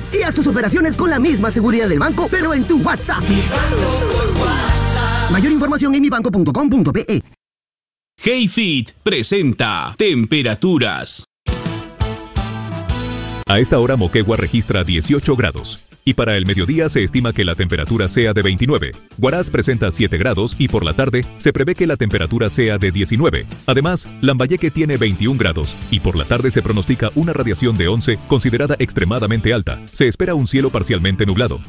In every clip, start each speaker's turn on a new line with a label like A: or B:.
A: y haz tus operaciones con la misma seguridad del banco, pero en tu WhatsApp. Mayor información en mibanco.com.pe.
B: HeyFit presenta temperaturas.
C: A esta hora Moquegua registra 18 grados. Y para el mediodía se estima que la temperatura sea de 29. Huaraz presenta 7 grados y por la tarde se prevé que la temperatura sea de 19. Además, Lambayeque tiene 21 grados y por la tarde se pronostica una radiación de 11 considerada extremadamente alta. Se espera un cielo parcialmente nublado.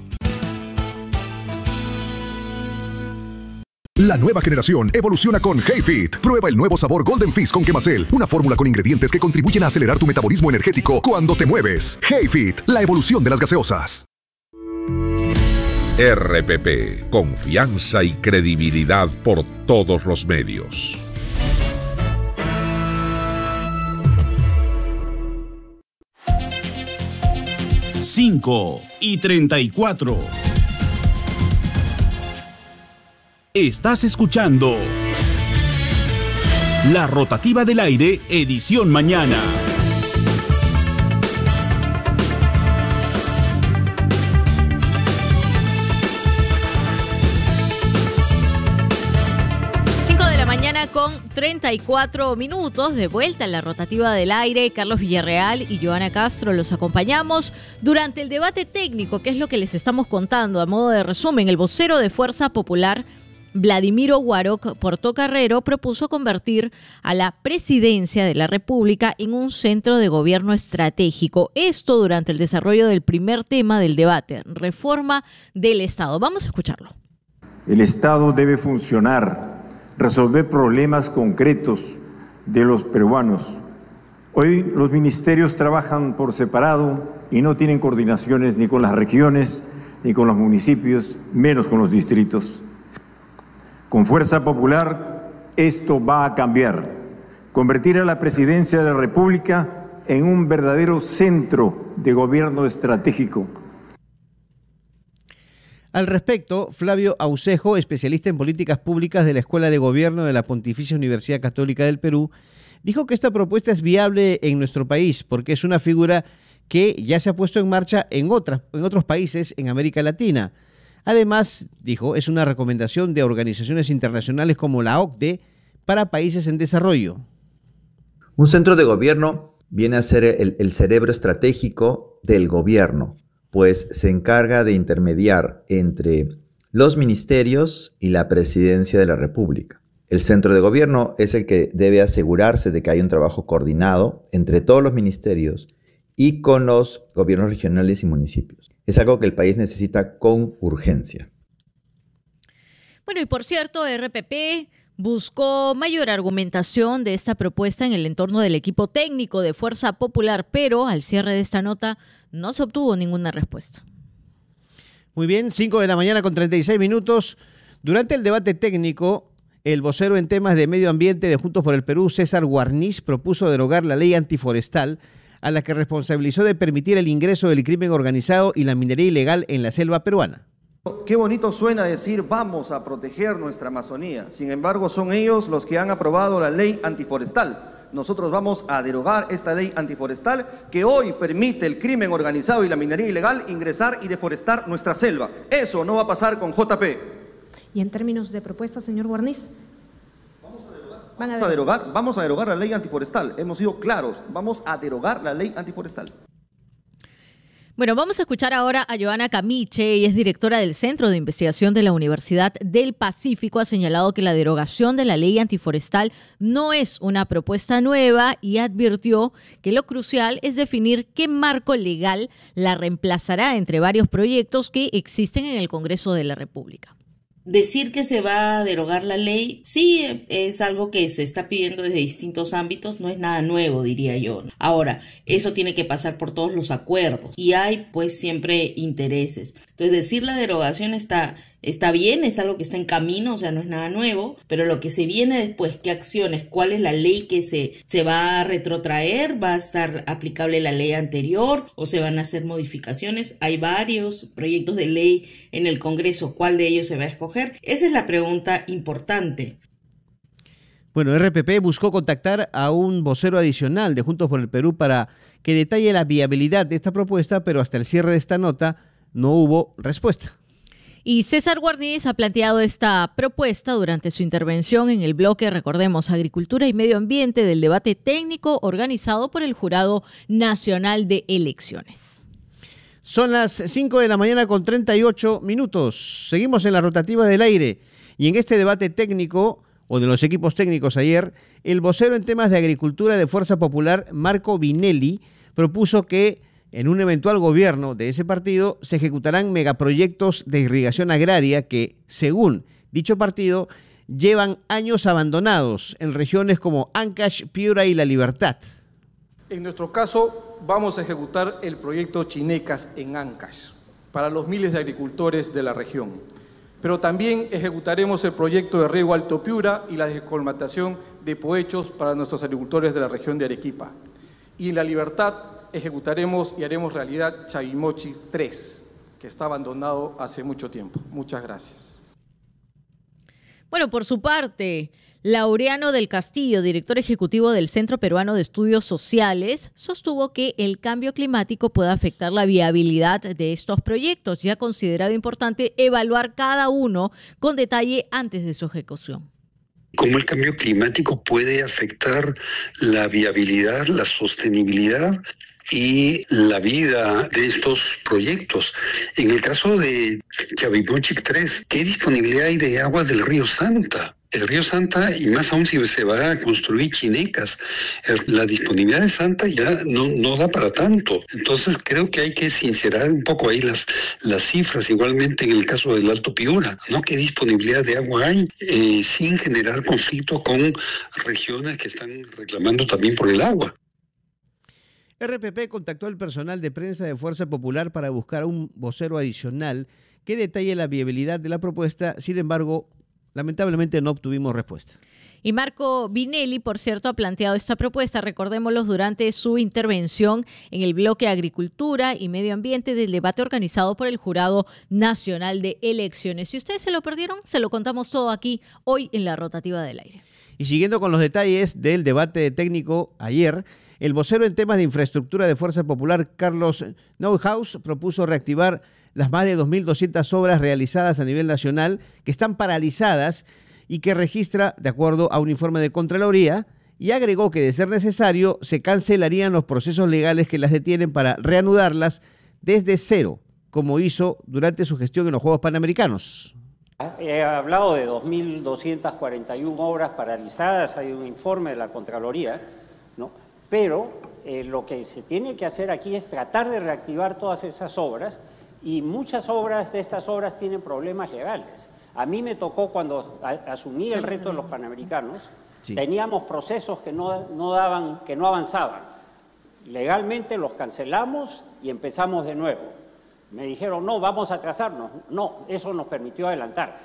D: La nueva generación evoluciona con HeyFit. Prueba el nuevo sabor Golden Fizz con Quemacel, una fórmula con ingredientes que contribuyen a acelerar tu metabolismo energético cuando te mueves. HeyFit, la evolución de las gaseosas.
E: RPP, confianza y credibilidad por todos los medios.
B: Cinco y 34. Estás escuchando La Rotativa del Aire, edición mañana.
F: Con 34 minutos de vuelta en La Rotativa del Aire. Carlos Villarreal y Joana Castro los acompañamos durante el debate técnico, que es lo que les estamos contando. A modo de resumen, el vocero de Fuerza Popular, Vladimiro Guaroc Portocarrero, propuso convertir a la presidencia de la República en un centro de gobierno estratégico. Esto durante el desarrollo del primer tema del debate, reforma del Estado. Vamos a escucharlo.
G: El Estado debe funcionar, resolver problemas concretos de los peruanos. Hoy los ministerios trabajan por separado y no tienen coordinaciones ni con las regiones, ni con los municipios, menos con los distritos. Con Fuerza Popular esto va a cambiar. Convertir a la presidencia de la República en un verdadero centro de gobierno estratégico.
H: Al respecto, Flavio Aucejo, especialista en políticas públicas de la Escuela de Gobierno de la Pontificia Universidad Católica del Perú, dijo que esta propuesta es viable en nuestro país porque es una figura que ya se ha puesto en marcha en otros países en América Latina. Además, dijo, es una recomendación de organizaciones internacionales como la OCDE para países en desarrollo.
I: Un centro de gobierno viene a ser el cerebro estratégico del gobierno, pues se encarga de intermediar entre los ministerios y la presidencia de la República. El centro de gobierno es el que debe asegurarse de que hay un trabajo coordinado entre todos los ministerios y con los gobiernos regionales y municipios. Es algo que el país necesita con urgencia.
F: Bueno, y por cierto, RPP buscó mayor argumentación de esta propuesta en el entorno del equipo técnico de Fuerza Popular, pero al cierre de esta nota no se obtuvo ninguna respuesta.
H: Muy bien, 5 de la mañana con 36 minutos. Durante el debate técnico, el vocero en temas de medio ambiente de Juntos por el Perú, César Guarniz, propuso derogar la ley antiforestal, a la que responsabilizó de permitir el ingreso del crimen organizado y la minería ilegal en la selva peruana.
J: Qué bonito suena decir vamos a proteger nuestra Amazonía. Sin embargo, son ellos los que han aprobado la ley antiforestal. Nosotros vamos a derogar esta ley antiforestal que hoy permite el crimen organizado y la minería ilegal ingresar y deforestar nuestra selva. Eso no va a pasar con JP.
K: Y en términos de propuesta, señor Guarniz,
J: vamos a derogar la ley antiforestal. Hemos sido claros, vamos a derogar la ley antiforestal.
F: Bueno, vamos a escuchar ahora a Joana Camiche, ella es directora del Centro de Investigación de la Universidad del Pacífico. Ha señalado que la derogación de la ley antiforestal no es una propuesta nueva y advirtió que lo crucial es definir qué marco legal la reemplazará entre varios proyectos que existen en el Congreso de la República.
L: Decir que se va a derogar la ley, sí, es algo que se está pidiendo desde distintos ámbitos, no es nada nuevo, diría yo. Ahora, eso tiene que pasar por todos los acuerdos y hay pues siempre intereses. Entonces, decir la derogación está bien, es algo que está en camino, o sea, no es nada nuevo, pero lo que se viene después, qué acciones, cuál es la ley que se va a retrotraer, va a estar aplicable la ley anterior o se van a hacer modificaciones. Hay varios proyectos de ley en el Congreso, ¿cuál de ellos se va a escoger? Esa es la pregunta importante.
H: Bueno, RPP buscó contactar a un vocero adicional de Juntos por el Perú para que detalle la viabilidad de esta propuesta, pero hasta el cierre de esta nota no hubo respuesta.
F: Y César Guarniz ha planteado esta propuesta durante su intervención en el bloque, recordemos, Agricultura y Medio Ambiente del debate técnico organizado por el Jurado Nacional de Elecciones.
H: Son las 5 de la mañana con 38 minutos. Seguimos en la rotativa del aire y en este debate técnico o de los equipos técnicos ayer, el vocero en temas de agricultura de Fuerza Popular, Marco Vinelli, propuso que en un eventual gobierno de ese partido se ejecutarán megaproyectos de irrigación agraria que, según dicho partido, llevan años abandonados en regiones como Ancash, Piura y La Libertad.
M: En nuestro caso, vamos a ejecutar el proyecto Chinecas en Ancash para los miles de agricultores de la región. Pero también ejecutaremos el proyecto de riego Alto Piura y la descolmatación de Poechos para nuestros agricultores de la región de Arequipa. Y en La Libertad ejecutaremos y haremos realidad Chavimochi 3, que está abandonado hace mucho tiempo. Muchas gracias.
F: Bueno, por su parte, Laureano del Castillo, director ejecutivo del Centro Peruano de Estudios Sociales, sostuvo que el cambio climático puede afectar la viabilidad de estos proyectos y ha considerado importante evaluar cada uno con detalle antes de su ejecución.
N: Cómo el cambio climático puede afectar la viabilidad, la sostenibilidad y la vida de estos proyectos. En el caso de Chavimochic 3, ¿qué disponibilidad hay de agua del río Santa? El río Santa, y más aún si se va a construir Chinecas, la disponibilidad de Santa ya no da para tanto. Entonces creo que hay que sincerar un poco ahí las cifras, igualmente en el caso del Alto Piura, ¿no? ¿Qué disponibilidad de agua hay sin generar conflicto con regiones que están reclamando también por el agua?
H: RPP contactó al personal de prensa de Fuerza Popular para buscar un vocero adicional que detalle la viabilidad de la propuesta. Sin embargo, lamentablemente no obtuvimos respuesta.
F: Y Marco Vinelli, por cierto, ha planteado esta propuesta, recordémoslo, durante su intervención en el bloque Agricultura y Medio Ambiente del debate organizado por el Jurado Nacional de Elecciones. Si ustedes se lo perdieron, se lo contamos todo aquí hoy en la rotativa del aire.
H: Y siguiendo con los detalles del debate técnico ayer, el vocero en temas de infraestructura de Fuerza Popular, Carlos Neuhaus, propuso reactivar las más de 2.200 obras realizadas a nivel nacional que están paralizadas y que registra de acuerdo a un informe de Contraloría, y agregó que de ser necesario se cancelarían los procesos legales que las detienen para reanudarlas desde cero, como hizo durante su gestión en los Juegos Panamericanos.
O: He hablado de 2.241 obras paralizadas, hay un informe de la Contraloría, ¿no? Pero lo que se tiene que hacer aquí es tratar de reactivar todas esas obras, y muchas de estas obras tienen problemas legales. A mí me tocó cuando asumí el reto de los Panamericanos, sí. Teníamos procesos que no avanzaban. Legalmente los cancelamos y empezamos de nuevo. Me dijeron, no, vamos a atrasarnos. No, eso nos permitió adelantar.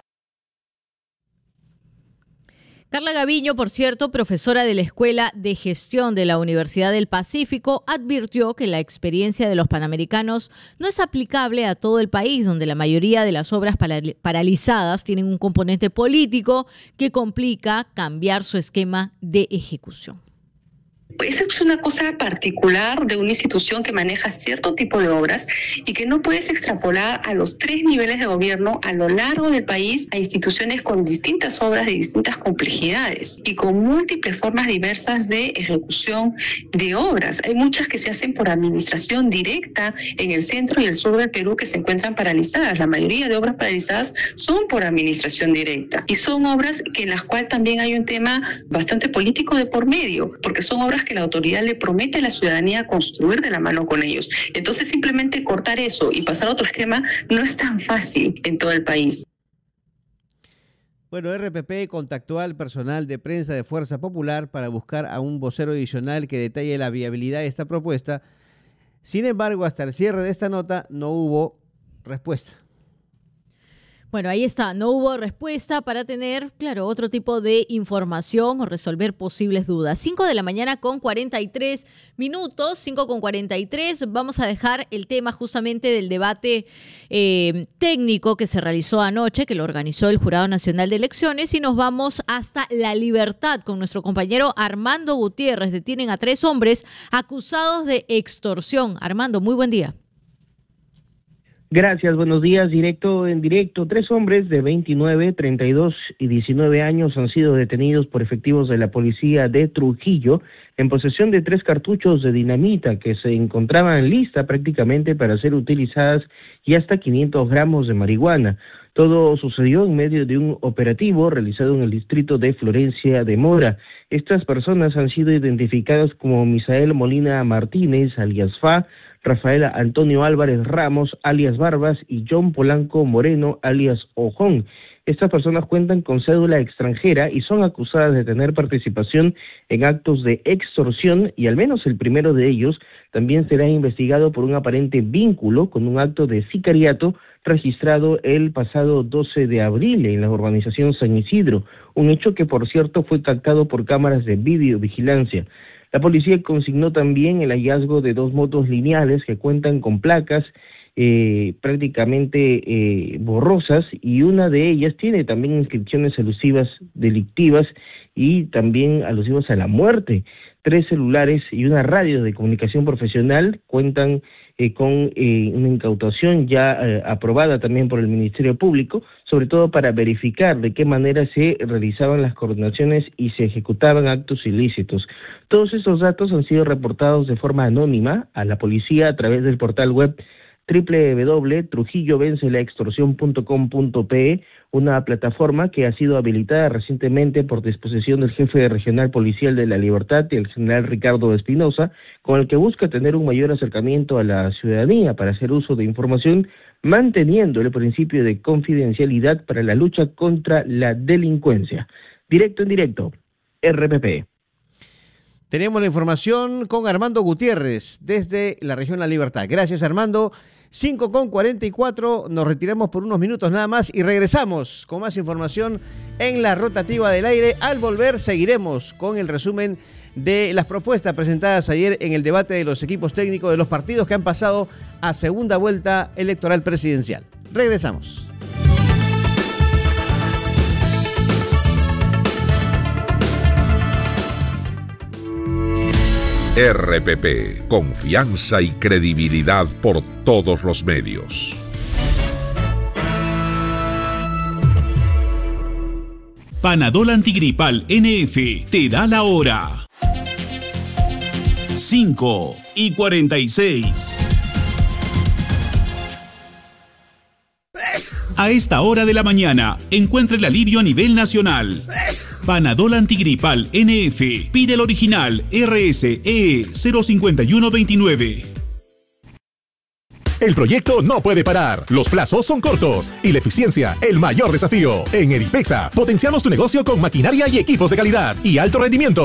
F: Carla Gaviño, por cierto, profesora de la Escuela de Gestión de la Universidad del Pacífico, advirtió que la experiencia de los Panamericanos no es aplicable a todo el país, donde la mayoría de las obras paralizadas tienen un componente político que complica cambiar su esquema de ejecución.
P: Esa es una cosa particular de una institución que maneja cierto tipo de obras y que no puedes extrapolar a los 3 niveles de gobierno a lo largo del país a instituciones con distintas obras de distintas complejidades y con múltiples formas diversas de ejecución de obras. Hay muchas que se hacen por administración directa en el centro y el sur del Perú que se encuentran paralizadas. La mayoría de obras paralizadas son por administración directa y son obras en las cuales también hay un tema bastante político de por medio, porque son obras que la autoridad le promete a la ciudadanía construir de la mano con ellos. Entonces simplemente cortar eso y pasar a otro esquema no es tan fácil en todo el país.
H: Bueno, RPP contactó al personal de prensa de Fuerza Popular para buscar a un vocero adicional que detalle la viabilidad de esta propuesta. Sin embargo, hasta el cierre de esta nota no hubo respuesta.
F: Bueno, ahí está, no hubo respuesta para tener, claro, otro tipo de información o resolver posibles dudas. 5 de la mañana con 43 minutos, 5 con 43. Vamos a dejar el tema justamente del debate técnico que se realizó anoche, que lo organizó el Jurado Nacional de Elecciones, y nos vamos hasta La Libertad con nuestro compañero Armando Gutiérrez. Detienen a 3 hombres acusados de extorsión. Armando, muy buen día.
Q: Gracias, buenos días. Directo en directo, 3 hombres de 29, 32 y 19 años han sido detenidos por efectivos de la policía de Trujillo en posesión de 3 cartuchos de dinamita que se encontraban lista prácticamente para ser utilizadas y hasta 500 gramos de marihuana. Todo sucedió en medio de un operativo realizado en el distrito de Florencia de Mora. Estas personas han sido identificadas como Misael Molina Martínez, alias Fa, Rafael Antonio Álvarez Ramos, alias Barbas, y John Polanco Moreno, alias Ojón. Estas personas cuentan con cédula extranjera y son acusadas de tener participación en actos de extorsión, y al menos el primero de ellos también será investigado por un aparente vínculo con un acto de sicariato registrado el pasado 12 de abril en la urbanización San Isidro, un hecho que por cierto fue captado por cámaras de videovigilancia. La policía consignó también el hallazgo de 2 motos lineales que cuentan con placas prácticamente borrosas, y una de ellas tiene también inscripciones alusivas delictivas y también alusivas a la muerte. 3 celulares y una radio de comunicación profesional cuentan con una incautación ya aprobada también por el Ministerio Público, sobre todo para verificar de qué manera se realizaban las coordinaciones y se ejecutaban actos ilícitos. Todos estos datos han sido reportados de forma anónima a la policía a través del portal web www.trujillovencelaextorsión.com.pe, una plataforma que ha sido habilitada recientemente por disposición del jefe regional policial de La Libertad, el general Ricardo Espinosa, con el que busca tener un mayor acercamiento a la ciudadanía para hacer uso de información, manteniendo el principio de confidencialidad para la lucha contra la delincuencia. Directo en directo, RPP.
H: Tenemos la información con Armando Gutiérrez desde la región La Libertad. Gracias, Armando. 5 con 44, nos retiramos por unos minutos nada más y regresamos con más información en la rotativa del aire. Al volver seguiremos con el resumen de las propuestas presentadas ayer en el debate de los equipos técnicos de los partidos que han pasado a segunda vuelta electoral presidencial. Regresamos.
E: RPP, confianza y credibilidad por todos los medios.
B: Panadol Antigripal NF te da la hora. 5 y 46. A esta hora de la mañana, encuentra el alivio a nivel nacional. Panadol Antigripal NF. Pide el original RSE 05129.
R: El proyecto no puede parar, los plazos son cortos y la eficiencia el mayor desafío. En Edipexa potenciamos tu negocio con maquinaria y equipos de calidad y alto rendimiento.